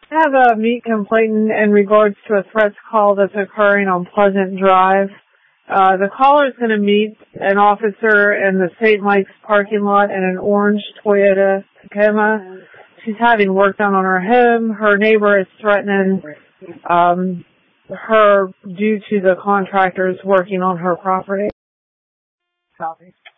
I have a meat complaint in regards to a threats call that's occurring on Pleasant Drive. The caller is going to meet an officer in the St. Mike's parking lot in an orange Toyota Tacoma. She's having work done on her home. Her neighbor is threatening her due to the contractors working on her property. Copy.